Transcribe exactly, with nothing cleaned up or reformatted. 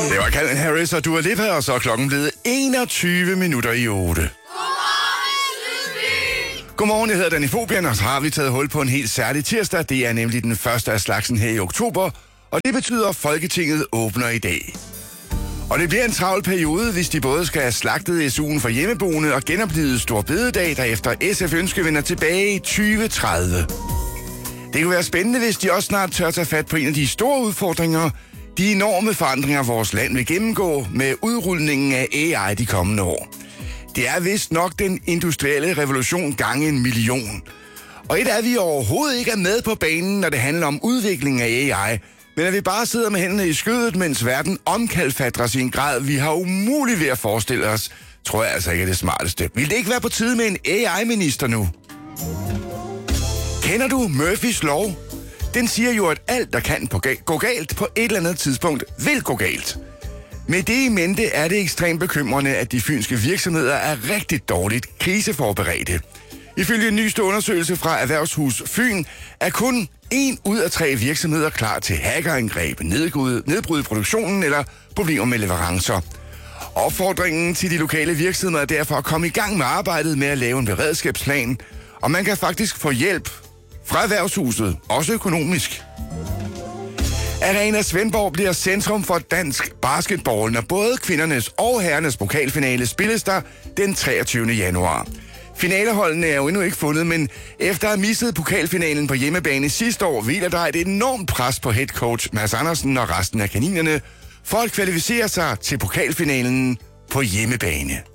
Det var Calvin Harris og Dua Lipa, og så er klokken blevet enogtyve minutter i otte. Godmorgen, jeg hedder Danny Fobian, og så har vi taget hul på en helt særlig tirsdag. Det er nemlig den første af slagsen her i oktober, og det betyder, at Folketinget åbner i dag. Og det bliver en travl periode, hvis de både skal have slagtet S U'en for hjemmeboende og genoplivet Store Bededag, der efter S F-ønske vender tilbage i tyve tredive. Det kunne være spændende, hvis de også snart tør tage fat på en af de store udfordringer, de enorme forandringer, vores land vil gennemgå med udrulningen af A I de kommende år. Det er vist nok den industrielle revolution gange en million. Og et af, at vi overhovedet ikke er med på banen, når det handler om udviklingen af A I, men at vi bare sidder med hænderne i skødet, mens verden omkalfatrer i en grad, vi har umuligt ved at forestille os, tror jeg altså ikke er det smarteste. Vil det ikke være på tide med en A I-minister nu? Kender du Murphys lov? Den siger jo, at alt, der kan gå galt på et eller andet tidspunkt, vil gå galt. Med det i mente er det ekstremt bekymrende, at de fynske virksomheder er rigtig dårligt kriseforberedte. Ifølge en nyeste undersøgelse fra Erhvervshus Fyn er kun en ud af tre virksomheder klar til hackerangreb, nedbryde produktionen eller problemer med leverancer. Opfordringen til de lokale virksomheder er derfor at komme i gang med arbejdet med at lave en beredskabsplan, og man kan faktisk få hjælp fra Erhvervshuset, også økonomisk. Arena Svendborg bliver centrum for dansk basketball, når både kvindernes og herrenes pokalfinale spilles der den treogtyvende januar. Finaleholdene er jo endnu ikke fundet, men efter at have misset pokalfinalen på hjemmebane sidste år, hviler der et enormt pres på headcoach Mads Andersen og resten af kaninerne for at kvalificere sig til pokalfinalen på hjemmebane.